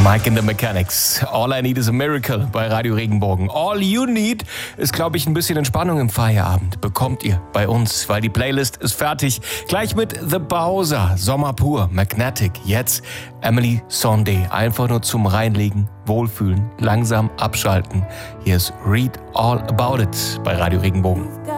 Mike and the Mechanics. All I Need is a Miracle bei Radio Regenbogen. All you need ist, glaube ich, ein bisschen Entspannung im Feierabend. Bekommt ihr bei uns, weil die Playlist ist fertig. Gleich mit The Bowser, Sommer pur, Magnetic. Jetzt Emily Sandé. Einfach nur zum Reinlegen, wohlfühlen, langsam abschalten. Hier ist Read All About It bei Radio Regenbogen.